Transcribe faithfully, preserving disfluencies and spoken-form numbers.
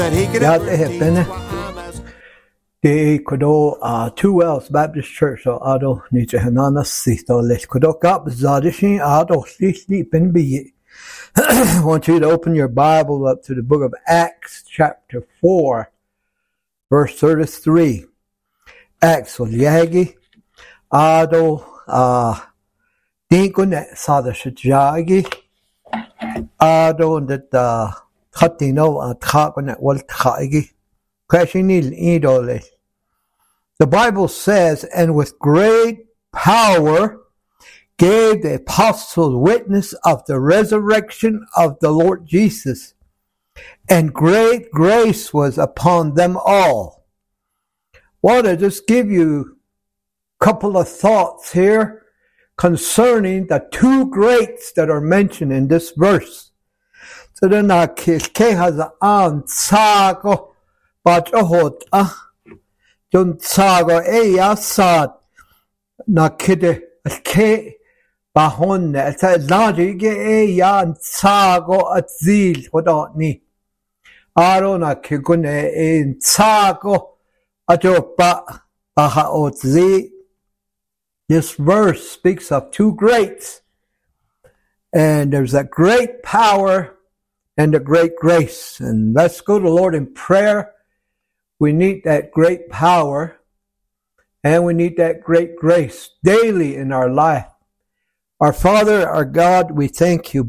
That have been the Kodo uh Two Wells Baptist Church so Ado Nietzsche Hanana Sito Les Kodokap Zadishin Ado Sleep and Be. I want you to open your Bible up to the book of Acts, chapter four, verse thirty-three. Acts of Yagi Ado uh Dinkun Sadashagi Ado that uh Hatino at Hakon at Walt Haigi. The Bible says, and with great power gave the apostles witness of the resurrection of the Lord Jesus, and great grace was upon them all. I want to just give you a couple of thoughts here concerning the two greats that are mentioned in this verse. So then I has an sago but a hot ah don't sago a yasat na kide ke bahon ne sa laji ge a yan sago at zil what ni arona kikune in sago atopa baha otzi. This verse speaks of two greats, and there's a great power and a great grace. And let's go to the Lord in prayer. We need that great power and we need that great grace daily in our life. Our Father, our God, we thank you.